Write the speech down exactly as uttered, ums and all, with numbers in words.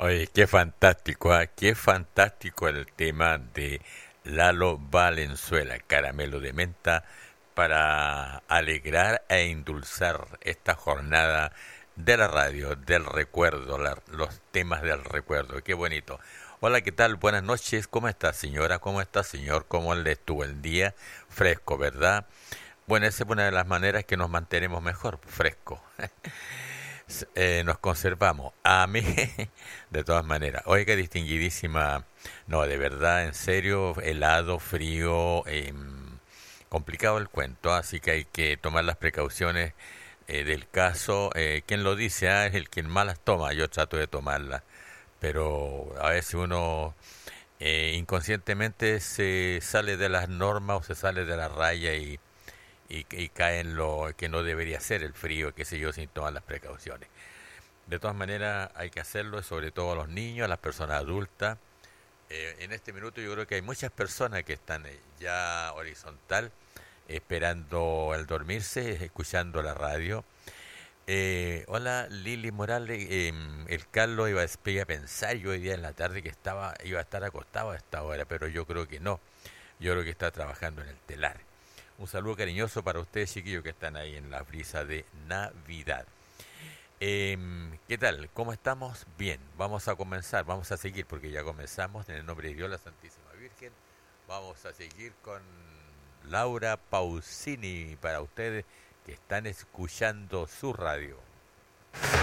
Oye, qué fantástico, ¿ah? Qué fantástico el tema de Lalo Valenzuela, Caramelo de Menta, para alegrar e endulzar esta jornada de la radio, del recuerdo, la- los temas del recuerdo. Qué bonito. Hola, ¿qué tal? Buenas noches. ¿Cómo está, señora? ¿Cómo está, señor? ¿Cómo le estuvo el día? Fresco, ¿verdad? Bueno, esa es una de las maneras que nos mantenemos mejor, fresco. S- eh, nos conservamos. A mí, de todas maneras. Oiga, distinguidísima, no, de verdad, en serio, helado, frío, em, complicado el cuento, así que hay que tomar las precauciones eh, del caso. Eh, ¿quién lo dice? Ah, es el quien más las toma, yo trato de tomarlas, pero a veces uno eh, inconscientemente se sale de las normas o se sale de la raya y, y, y cae en lo que no debería ser el frío, qué sé yo, sin tomar las precauciones. De todas maneras, hay que hacerlo, sobre todo a los niños, a las personas adultas. Eh, en este minuto yo creo que hay muchas personas que están eh, ya horizontal, esperando el dormirse, escuchando la radio. Eh, hola Lili Morales, eh, el Carlos iba a, iba a pensar yo hoy día en la tarde que estaba iba a estar acostado a esta hora, pero yo creo que no. Yo creo que está trabajando en el telar. Un saludo cariñoso para ustedes, chiquillos, que están ahí en la brisa de Navidad. Em, ¿qué tal? ¿Cómo estamos? Bien, vamos a comenzar, vamos a seguir porque ya comenzamos en el nombre de Dios, la Santísima Virgen. Vamos a seguir con Laura Pausini para ustedes que están escuchando su radio.